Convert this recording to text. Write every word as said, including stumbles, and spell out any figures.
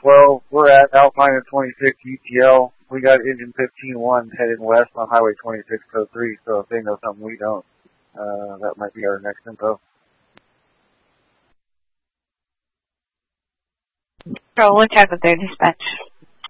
twelve. We're at Alpine and twenty-six U T L. We got engine fifteen one heading west on Highway twenty-six code three, so if they know something we don't, uh, that might be our next info. So we'll check with their dispatch.